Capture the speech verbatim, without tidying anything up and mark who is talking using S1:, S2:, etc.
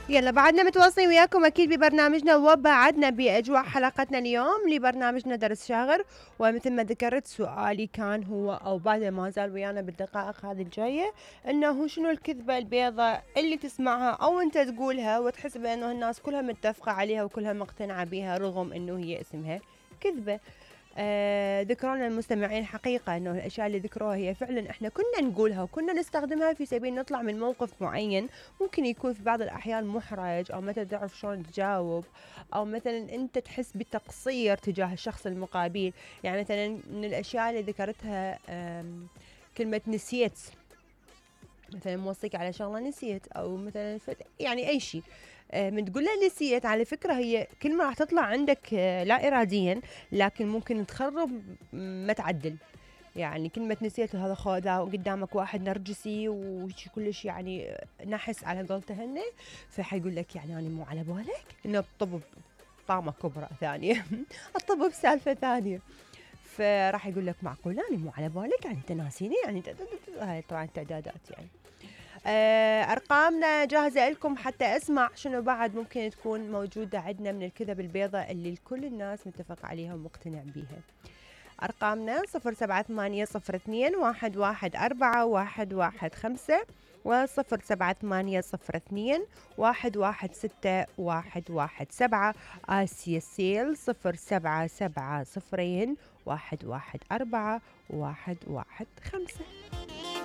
S1: يلا بعدنا متواصلين وياكم أكيد ببرنامجنا، وبعدنا بأجواء حلقتنا اليوم لبرنامجنا درس شاغر. ومثل ما ذكرت سؤالي كان هو أو بعد ما زال ويانا بالدقائق هذه الجاية، إنه شنو الكذبة البيضاء اللي تسمعها أو أنت تقولها وتحس بأنه الناس كلها متفقة عليها وكلها مقتنعة بها رغم إنه هي اسمها كذبة. آه ذكرونا المستمعين حقيقة أنه الأشياء اللي ذكروها هي فعلا إحنا كنا نقولها وكنا نستخدمها في سبيل نطلع من موقف معين، ممكن يكون في بعض الأحيان محرج أو مثلا تعرف شلون تجاوب، أو مثلا أنت تحس بتقصير تجاه الشخص المقابل. يعني مثلا من الأشياء اللي ذكرتها آم، كلمة نسيت، مثلا موصيك على شغلة نسيت، أو مثلا فت... يعني أي شيء آه، من تقول له نسيت، على فكرة هي كلمة راح تطلع عندك آه، لا إراديا، لكن ممكن تخرب م- ما تعدل. يعني كلمة نسيت، هذا خذ قدامك واحد نرجسي وشي كلش يعني آه، نحس على قولته هني، فحيقول لك يعني أنا مو على بالك إنه الطب طامة كبرى ثانية الطب بسالفة ثانية. فراح يقول لك معقول أنا مو على بالك، يعني أنت ناسيني، يعني أنت- هاي طبعا تعدادات يعني. آه، أرقامنا جاهزة لكم حتى أسمع شنو بعد ممكن تكون موجودة عندنا من الكذب البيضاء اللي الكل الناس متفق عليها ومقتنع بيها. أرقامنا صفر سبعة ثمانية صفر اثنين واحد واحد أربعة واحد واحد خمسة، وصفر سبعة ثمانية صفر اثنين واحد واحد ستة واحد واحد سبعة. آسيا سيل صفر سبعة سبعة صفرين واحد واحد أربعة واحد واحد خمسة.